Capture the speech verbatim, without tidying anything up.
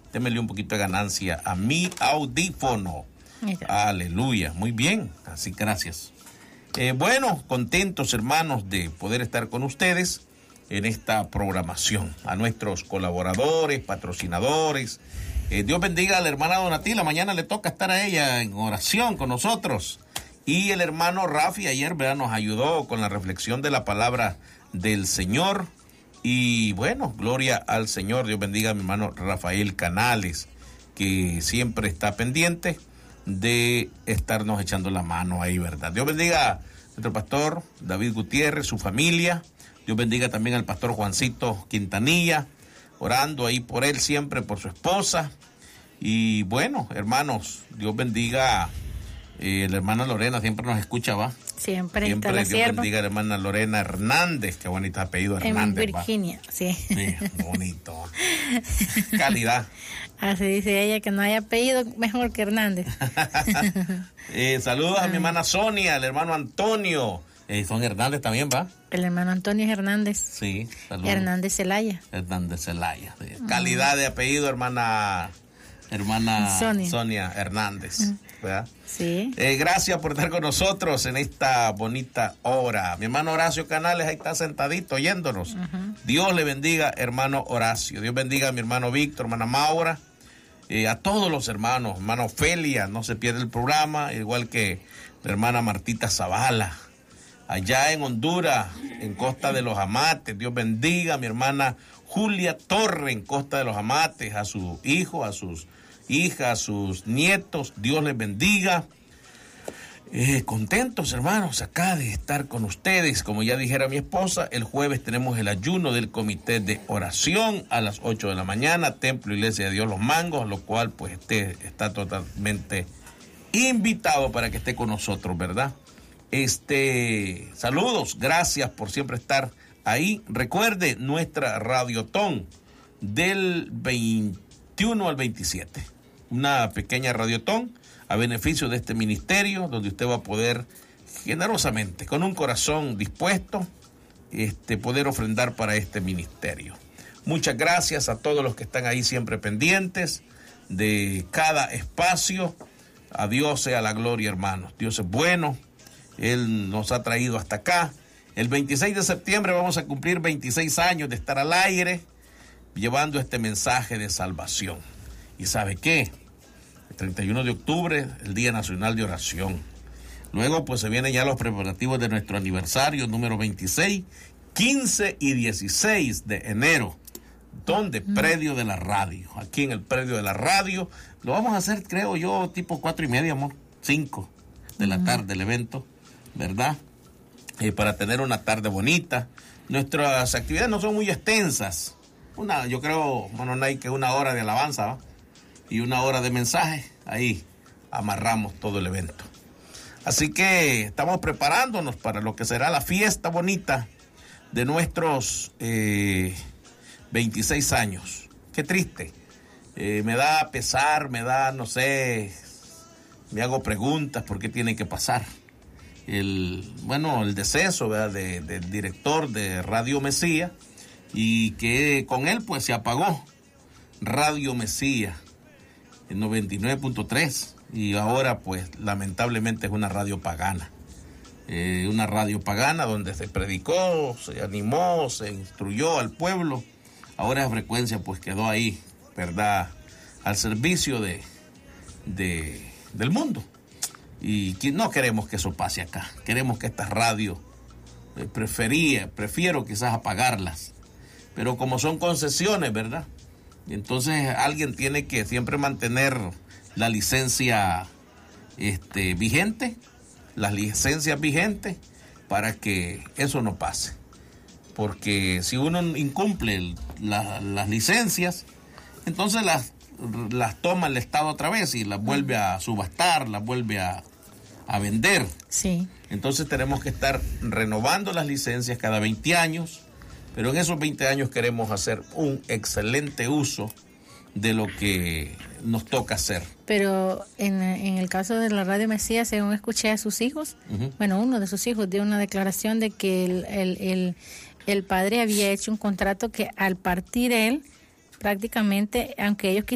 démele un poquito de ganancia a mi audífono. Aleluya, muy bien, así gracias. Eh, bueno, contentos hermanos de poder estar con ustedes en esta programación. A nuestros colaboradores, patrocinadores, eh, Dios bendiga a la hermana Donatila, mañana le toca estar a ella en oración con nosotros. Y el hermano Rafi ayer, ¿verdad?, nos ayudó con la reflexión de la palabra del Señor. Y bueno, gloria al Señor. Dios bendiga a mi hermano Rafael Canales, que siempre está pendiente de estarnos echando la mano ahí, ¿verdad? Dios bendiga a nuestro pastor David Gutiérrez, su familia. Dios bendiga también al pastor Juancito Quintanilla, orando ahí por él siempre, por su esposa. Y bueno, hermanos, Dios bendiga. Eh, la hermana Lorena siempre nos escucha, ¿va? Siempre, siempre Dios sierva. Bendiga a la hermana Lorena Hernández, qué bonito apellido, Hernández. En Virginia, ¿va? Sí. Sí, bonito. Calidad. Así dice ella, que no haya apellido mejor que Hernández. eh, saludos Ay. a mi hermana Sonia, al hermano Antonio. Eh, son Hernández también, ¿va? El hermano Antonio es Hernández. Sí, saludos. Hernández Zelaya. Hernández Zelaya. Sí. Uh-huh. Calidad de apellido, hermana... Hermana Sonia, Sonia Hernández, ¿verdad? Sí. Eh, gracias por estar con nosotros en esta bonita hora. Mi hermano Horacio Canales ahí está sentadito oyéndonos. Uh-huh. Dios le bendiga, hermano Horacio. Dios bendiga a mi hermano Víctor, hermana Maura, eh, a todos los hermanos. Hermano Ofelia, no se pierde el programa, igual que la hermana Martita Zavala. Allá en Honduras, en Costa de los Amates. Dios bendiga a mi hermana Julia Torre en Costa de los Amates, a su hijo, a sus hijas, a sus nietos. Dios les bendiga. Eh, contentos, hermanos, acá de estar con ustedes. Como ya dijera mi esposa, el jueves tenemos el ayuno del comité de oración a las ocho de la mañana, Templo Iglesia de Dios Los Mangos, lo cual pues este, está totalmente invitado para que esté con nosotros, ¿verdad? Este, saludos, gracias por siempre estar ahí. Recuerde nuestra radiotón del veintiuno al veintisiete. Una pequeña radiotón a beneficio de este ministerio, donde usted va a poder generosamente, con un corazón dispuesto, este, poder ofrendar para este ministerio. Muchas gracias a todos los que están ahí siempre pendientes de cada espacio. A Dios sea la gloria, hermanos. Dios es bueno. Él nos ha traído hasta acá. El veintiséis de septiembre vamos a cumplir veintiséis años de estar al aire, llevando este mensaje de salvación. ¿Y sabe qué? El treinta y uno de octubre, el Día Nacional de Oración. Luego, pues, se vienen ya los preparativos de nuestro aniversario número veintiséis, quince y dieciséis de enero. ¿Dónde? Mm. Predio de la radio. Aquí en el predio de la radio. Lo vamos a hacer, creo yo, tipo cuatro y media, amor. Cinco de la mm. tarde el evento, ¿verdad? Eh, para tener una tarde bonita. Nuestras actividades no son muy extensas. Una, yo creo, bueno, no hay que una hora de alabanza, ¿va? Y una hora de mensaje. Ahí amarramos todo el evento. Así que estamos preparándonos para lo que será la fiesta bonita de nuestros eh, veintiséis años. Qué triste. Eh, me da pesar, me da, no sé, me hago preguntas por qué tiene que pasar. El, bueno, el deceso, ¿verdad?, de, del director de Radio Mesía, y que con él pues se apagó Radio Mesía en noventa y nueve punto tres, y ahora pues lamentablemente es una radio pagana, eh, una radio pagana donde se predicó, se animó, se instruyó al pueblo. Ahora esa frecuencia pues quedó ahí, ¿verdad?, al servicio de, de del mundo. Y no queremos que eso pase acá. Queremos que estas radios, eh, prefería, prefiero quizás apagarlas. Pero como son concesiones, ¿verdad? Entonces alguien tiene que siempre mantener la licencia este, vigente, las licencias vigentes, para que eso no pase. Porque si uno incumple la, las licencias, entonces las las toma el Estado otra vez y las vuelve a subastar, las vuelve a, a vender. Sí. Entonces tenemos que estar renovando las licencias cada veinte años, pero en esos veinte años queremos hacer un excelente uso de lo que nos toca hacer. Pero en, en el caso de la Radio Mesías, según escuché a sus hijos, uh-huh. bueno, uno de sus hijos dio una declaración de que el, el, el, el padre había hecho un contrato que al partir él, prácticamente, aunque ellos quisieran